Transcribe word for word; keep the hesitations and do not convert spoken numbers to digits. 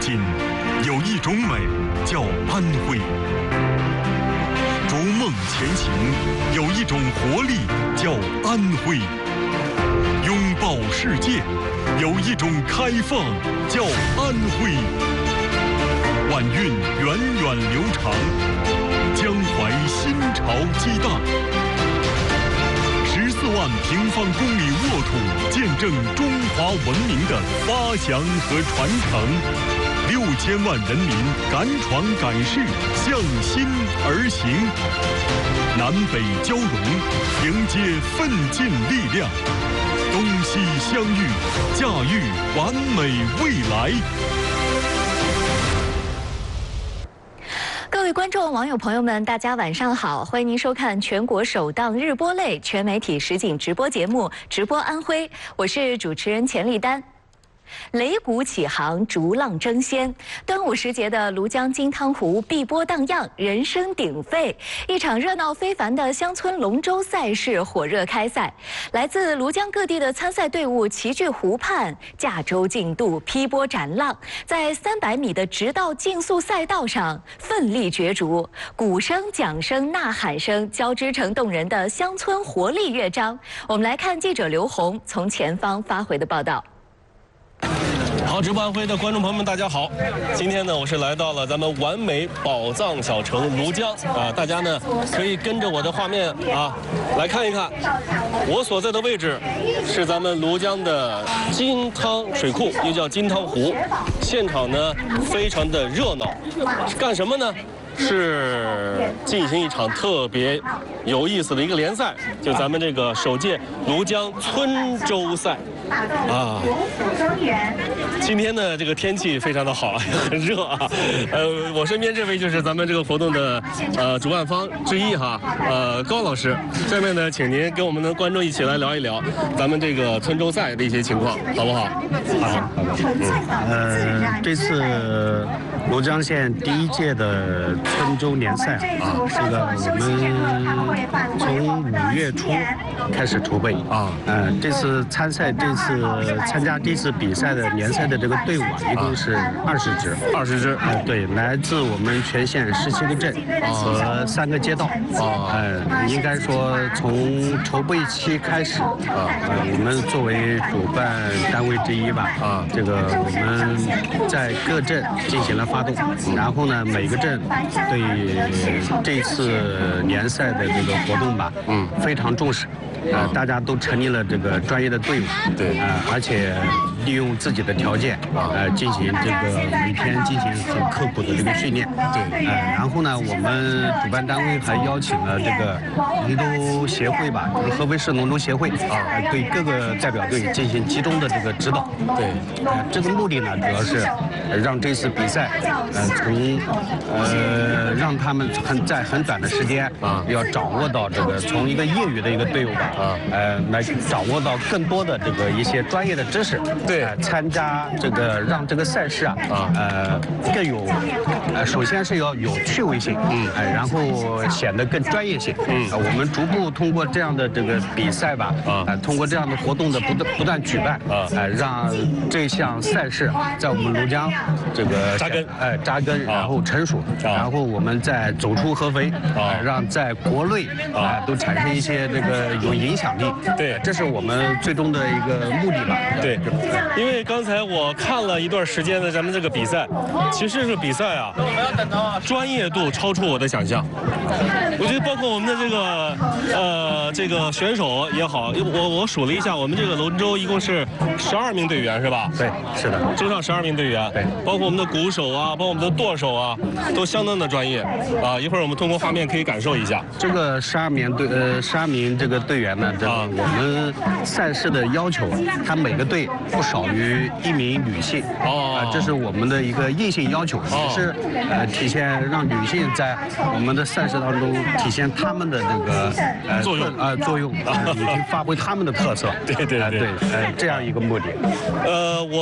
今，有一种美叫安徽；逐梦前行，有一种活力叫安徽；拥抱世界，有一种开放叫安徽。晚运源远流长，江淮新潮激荡。十四万平方公里沃土，见证中华文明的发祥和传承。六千万人民敢闯敢试，向心而行。南北交融，迎接奋进力量。东西相遇，驾驭完美未来。 各位观众、网友朋友们，大家晚上好！欢迎您收看全国首档日播类全媒体实景直播节目《直播安徽》，我是主持人钱丽丹。擂鼓起航，逐浪争先。端午时节的庐江金汤湖碧波荡漾，人声鼎沸，一场热闹非凡的乡村龙舟赛事火热开赛。来自庐江各地的参赛队伍齐聚湖畔，驾舟竞渡，劈波斩浪，在三百米的直道竞速赛道上奋力角逐。鼓声、桨声、呐喊声交织成动人的乡村活力乐章。我们来看记者刘红从前方发回的报道。 好，直播安徽的观众朋友们，大家好！今天呢，我是来到了咱们完美宝藏小城庐江啊，大家呢可以跟着我的画面啊来看一看。我所在的位置是咱们庐江的金汤水库，又叫金汤湖。现场呢非常的热闹，干什么呢？是进行一场特别有意思的一个联赛，就咱们这个首届庐江村舟赛啊。今天呢，这个天气非常的好，很热啊。呃，我身边这位就是咱们这个活动的呃主办方之一哈，呃高老师。下面呢，请您跟我们的观众一起来聊一聊咱们这个村舟赛的一些情况，好不好？ 好，好的。呃，这次庐江县第一届的村舟联赛啊，这个我们从五月初开始筹备啊，呃，这次参赛，这次参加这次比赛的联赛的这个队伍啊，一共是二十支， 二十支， 呃，对，来自我们全县十七个镇和三个街道啊，呃，应该说从筹备期开始啊，呃，我们作为主办单位之一吧啊，这个我们在各镇进行了发动，然后呢，每个镇对这次联赛的这个活动吧，嗯，非常重视。呃，大家都成立了这个专业的队伍，对，呃，而且利用自己的条件，呃，进行这个每天进行很刻苦的这个训练，对，呃，然后呢，我们主办单位还邀请了这个龙舟协会吧，就是合肥市龙舟协会啊，对各个代表队进行集中的这个指导，对，呃，这个目的呢，主要是让这次比赛，呃，从呃让他们很在很短的时间啊，要掌握到这个从一个业余的一个队伍吧。啊，呃，来掌握到更多的这个一些专业的知识，对，呃、参加这个让这个赛事啊，啊，呃，更有，呃，首先是要有趣味性，嗯，哎、呃，然后显得更专业性，嗯，呃，我们逐步通过这样的这个比赛吧，啊，呃，通过这样的活动的不断不断举办，啊，呃，让这项赛事在我们庐江这个扎根， 哎、呃，扎根，然后成熟，啊、然后我们再走出合肥，啊、呃，让在国内啊、呃、都产生一些这个有影响力，对，这是我们最终的一个目的吧。 对，因为刚才我看了一段时间的咱们这个比赛，其实这个比赛啊，专业度超出我的想象。我觉得包括我们的这个呃这个选手也好，我我数了一下，我们这个龙舟一共是十二名队员是吧？ 对，是的， 舟上十二名队员，对，包括我们的鼓手啊，包括我们的舵手啊，都相当的专业啊。一会儿我们通过画面可以感受一下。 这个十二名队呃十二名这个队员呢，这个我们赛事的要求，他每个队不少于一名女性哦、呃，这是我们的一个硬性要求，也是呃体现让女性在我们的赛事当中体现她们的这个呃作用啊、呃、作用啊、呃，以及发挥她们的特色。 对对对， 呃、对，呃这样一个目的。 呃，我。